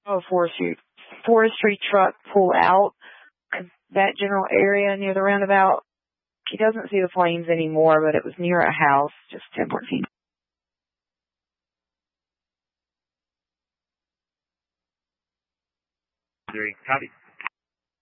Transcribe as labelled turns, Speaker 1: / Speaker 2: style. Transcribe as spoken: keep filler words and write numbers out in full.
Speaker 1: Oh, forestry, forestry truck pull out 'cause that general area near the roundabout. He doesn't see the flames anymore, but it was near a house, just ten fourteen.
Speaker 2: Three, copy.